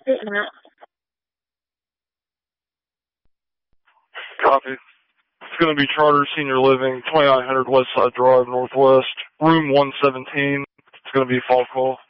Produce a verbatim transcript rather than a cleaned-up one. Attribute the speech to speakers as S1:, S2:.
S1: Copy. It's going to be Charter Senior Living, twenty-nine hundred West Side Drive, Northwest, room one seventeen. It's going to be fall call.